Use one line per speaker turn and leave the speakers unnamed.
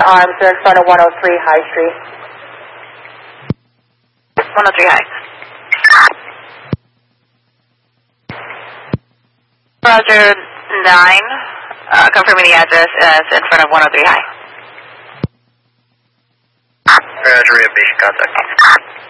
Arms are in front of 103 High Street.
103 High. Roger 9, confirming the address as in front of 103 High.
Roger, we have patient contact.